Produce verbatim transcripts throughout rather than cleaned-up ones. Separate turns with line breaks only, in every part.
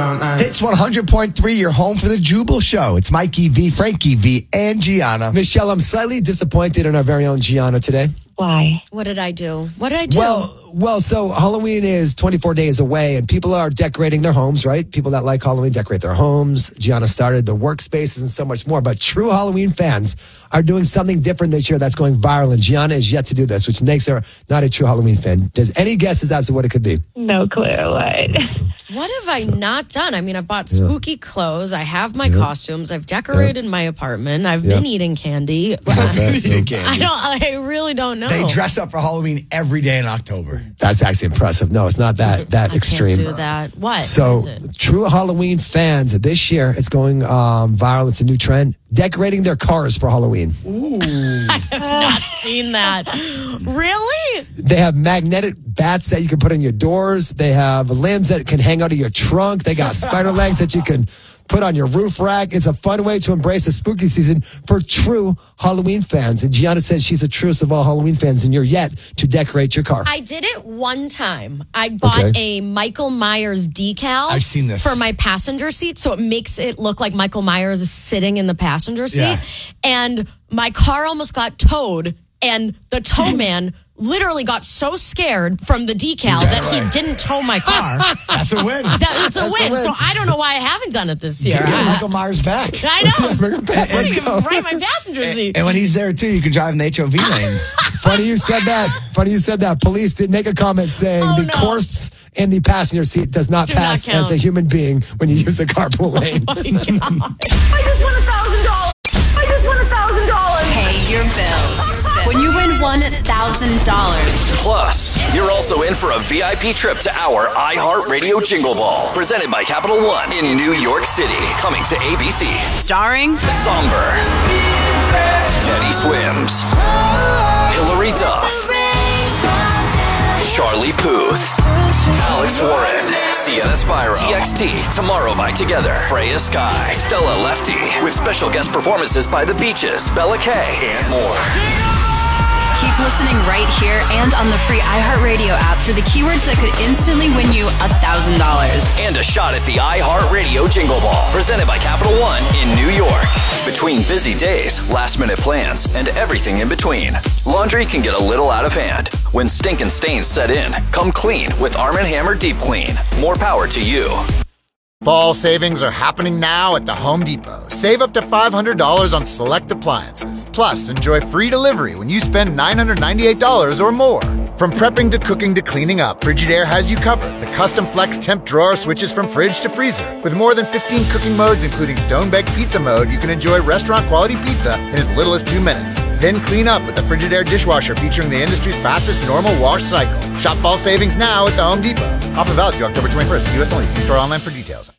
It's one hundred point three, your home for the Jubal Show. It's Mikey V, Frankie V, and Gianna. Michelle, I'm slightly disappointed in our very own Gianna today.
Why?
What did I do? What did I do?
Well, well, so Halloween is twenty-four days away, and people are decorating their homes, right? People that like Halloween decorate their homes. Gianna started the workspaces and so much more. But true Halloween fans are doing something different this year that's going viral, and Gianna is yet to do this, which makes her not a true Halloween fan. Does any guesses as to what it could be?
No clue. What?
What have I not done? I mean, I bought spooky yeah. clothes. I have my yeah. costumes. I've decorated yeah. my apartment. I've yeah. been eating candy.
Okay. eating candy.
I don't. I really don't know.
They dress up for Halloween every day in October.
That's actually impressive. No, it's not that that
I
extreme.
Can't do that. What?
So,
what
true Halloween fans this year, it's going um, viral. It's a new trend. Decorating their cars for Halloween.
Ooh.
I have not seen that. Really?
They have magnetic bats that you can put on your doors. They have limbs that can hang out of your trunk. They got spider legs that you can put on your roof rack. It's a fun way to embrace the spooky season for true Halloween fans. And Gianna says she's the truest of all Halloween fans, and you're yet to decorate your car.
I did it one time. I bought okay. a Michael Myers decal
I've seen this.
for my passenger seat, so it makes it look like Michael Myers is sitting in the passenger seat.
Yeah.
And my car almost got towed, and the tow man literally got so scared from the decal that he didn't tow my car.
That's a win.
That, it's a
That's
win.
a win.
So I don't know why I haven't done it this year.
Get
I,
Michael Myers back.
I know.
Bring him back.
Put him right in my passenger seat.
And when he's there, too, you can drive in the H O V lane.
Funny you said that. Funny you said that. Police did make a comment saying
Oh,
the
no.
corpse in the passenger seat does not
Do
pass
not count.
as a human being when you use the carpool lane.
Oh my God.
I just won a thousand dollars. I just won a thousand dollars.
Pay your bills. When you win one thousand dollars.
Plus, you're also in for a V I P trip to our iHeartRadio Jingle Ball, presented by Capital One in New York City, coming to A B C.
Starring
Somber, Teddy Swims, Hilary Duff, Charlie Puth, Alex Warren, Sienna Spyro, T X T, Tomorrow by Together, Freya Sky, Stella Lefty, with special guest performances by The Beaches, Bella Kay, and more.
Keep listening right here and on the free iHeartRadio app for the keywords that could instantly win you one thousand dollars.
And a shot at the iHeartRadio Jingle Ball, presented by Capital One in New York. Between busy days, last-minute plans, and everything in between, laundry can get a little out of hand. When stink and stains set in, come clean with Arm and Hammer Deep Clean. More power to you.
Fall savings are happening now at the Home Depot. Save up to five hundred dollars on select appliances. Plus, enjoy free delivery when you spend nine hundred ninety-eight dollars or more. From prepping to cooking to cleaning up, Frigidaire has you covered. The custom flex temp drawer switches from fridge to freezer. With more than fifteen cooking modes, including stone-baked pizza mode, you can enjoy restaurant-quality pizza in as little as two minutes. Then clean up with the Frigidaire dishwasher featuring the industry's fastest normal wash cycle. Shop fall savings now at the Home Depot. Offer valid through October twenty-first. U S only. See store online for details.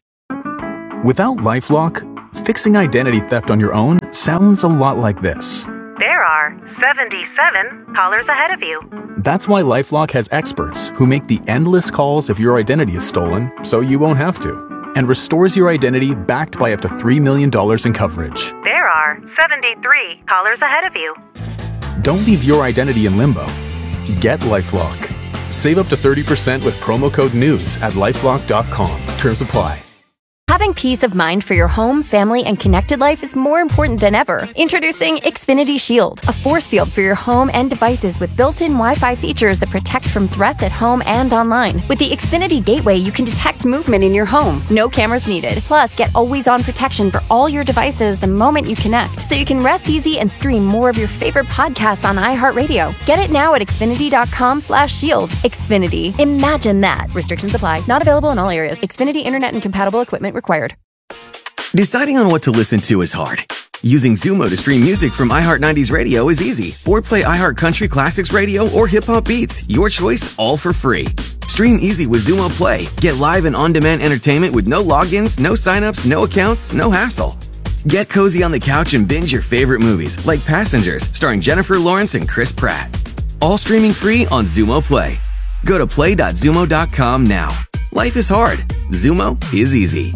Without LifeLock, fixing identity theft on your own sounds a lot like this.
There are seventy-seven callers ahead of you.
That's why LifeLock has experts who make the endless calls if your identity is stolen, so you won't have to, and restores your identity backed by up to three million dollars in coverage.
There are seventy-three callers ahead of you.
Don't leave your identity in limbo. Get LifeLock. Save up to thirty percent with promo code NEWS at lifelock dot com. Terms apply.
Having peace of mind for your home, family, and connected life is more important than ever. Introducing Xfinity Shield, a force field for your home and devices with built-in Wi-Fi features that protect from threats at home and online. With the Xfinity Gateway, you can detect movement in your home. No cameras needed. Plus, get always-on protection for all your devices the moment you connect, so you can rest easy and stream more of your favorite podcasts on iHeartRadio. Get it now at xfinity.com slash shield. Xfinity. Imagine that. Restrictions apply. Not available in all areas. Xfinity Internet and compatible equipment required.
Deciding on what to listen to is hard. Using Zumo to stream music from iHeart nineties Radio is easy. Or play iHeart Country Classics Radio or Hip Hop Beats. Your choice, all for free. Stream easy with Zumo Play. Get live and on-demand entertainment with no logins, no signups, no accounts, no hassle. Get cozy on the couch and binge your favorite movies, like Passengers, starring Jennifer Lawrence and Chris Pratt. All streaming free on Zumo Play. Go to play dot zumo dot com now. Life is hard. Zumo is easy.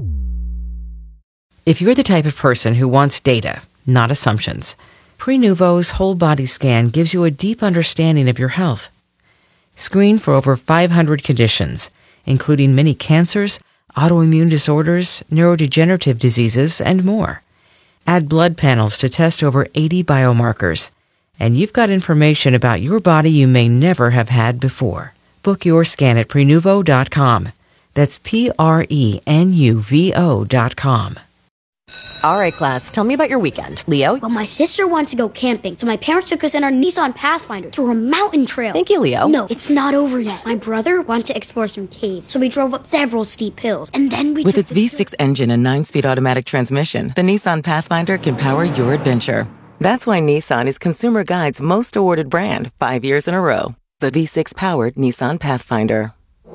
If you're the type of person who wants data, not assumptions, Prenuvo's whole body scan gives you a deep understanding of your health. Screen for over five hundred conditions, including many cancers, autoimmune disorders, neurodegenerative diseases, and more. Add blood panels to test over eighty biomarkers, and you've got information about your body you may never have had before. Book your scan at prenuvo dot com. That's P R E N U V O dot com.
All right, class, tell me about your weekend. Leo?
Well, my sister wants to go camping, so my parents took us in our Nissan Pathfinder to a mountain trail.
Thank you, Leo.
No, it's not over yet. My brother wanted to explore some caves, so we drove up several steep hills, and then we
With
took
its
the
V six engine and nine-speed automatic transmission, the Nissan Pathfinder can power your adventure. That's why Nissan is Consumer Guide's most awarded brand five years in a row. The V six-powered Nissan Pathfinder.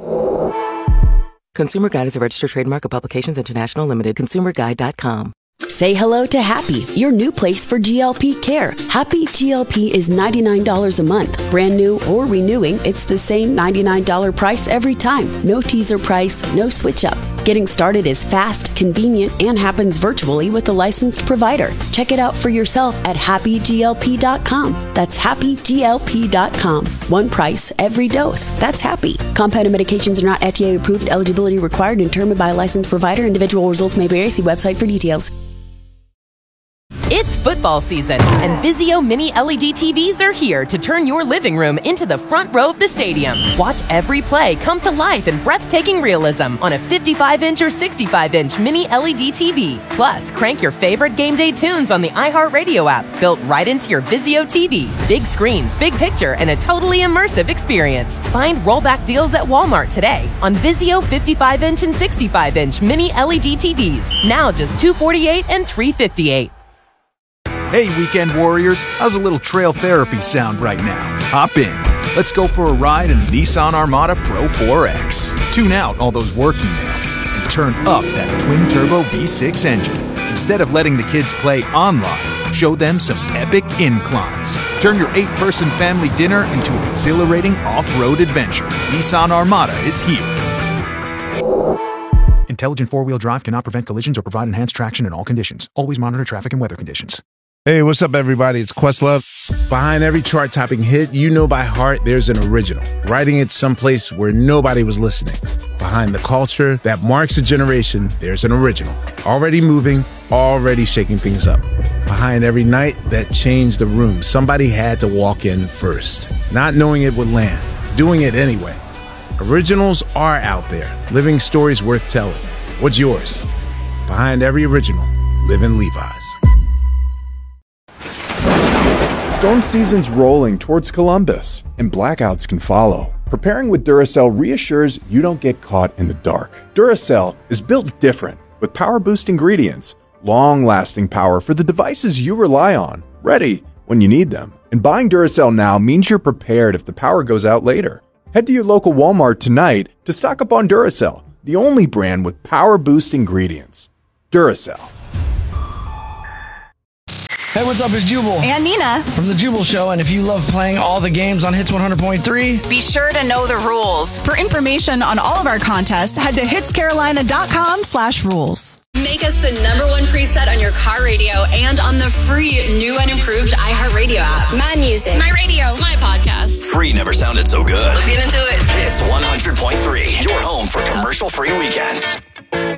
Consumer Guide is a registered trademark of Publications International Limited. consumer guide dot com.
Say hello to Happy, your new place for G L P care. Happy G L P is ninety-nine dollars a month. Brand new or renewing, it's the same ninety-nine dollars price every time. No teaser price, no switch up. Getting started is fast, convenient, and happens virtually with a licensed provider. Check it out for yourself at happy G L P dot com. That's happy G L P dot com. One price, every dose. That's Happy. Compounded medications are not F D A approved. Eligibility required and determined by a licensed provider. Individual results may vary. See website for details.
It's football season, and Vizio Mini L E D T Vs are here to turn your living room into the front row of the stadium. Watch every play come to life in breathtaking realism on a fifty-five inch or sixty-five inch Mini L E D T V. Plus, crank your favorite game day tunes on the iHeartRadio app, built right into your Vizio T V. Big screens, big picture, and a totally immersive experience. Find rollback deals at Walmart today on Vizio fifty-five inch and sixty-five inch Mini L E D T Vs. Now just two hundred forty-eight dollars and three hundred fifty-eight dollars.
Hey, weekend warriors, how's a little trail therapy sound right now? Hop in. Let's go for a ride in the Nissan Armada Pro four X. Tune out all those work emails and turn up that twin-turbo V six engine. Instead of letting the kids play online, show them some epic inclines. Turn your eight-person family dinner into an exhilarating off-road adventure. Nissan Armada is here. Intelligent four-wheel drive cannot prevent collisions or provide enhanced traction in all conditions. Always monitor traffic and weather conditions.
Hey, what's up, everybody? It's Questlove. Behind every chart-topping hit you know by heart, there's an original, writing it someplace where nobody was listening. Behind the culture that marks a generation, there's an original, already moving, already shaking things up. Behind every night that changed the room, somebody had to walk in first, not knowing it would land, doing it anyway. Originals are out there, living stories worth telling. What's yours? Behind every original, live in Levi's.
Storm season's rolling towards Columbus, and blackouts can follow. Preparing with Duracell reassures you don't get caught in the dark. Duracell is built different, with power-boost ingredients, long-lasting power for the devices you rely on, ready when you need them. And buying Duracell now means you're prepared if the power goes out later. Head to your local Walmart tonight to stock up on Duracell, the only brand with power-boost ingredients. Duracell.
Hey, what's up? It's Jubal.
And Nina.
From The Jubal Show, and if you love playing all the games on Hits one hundred point three,
be sure to know the rules. For information on all of our contests, head to hitscarolina.com slash rules.
Make us the number one preset on your car radio and on the free new and improved iHeartRadio app.
My music.
My radio. My podcast.
Free never sounded so good.
Let's get into it.
Hits one hundred point three, your home for commercial-free weekends.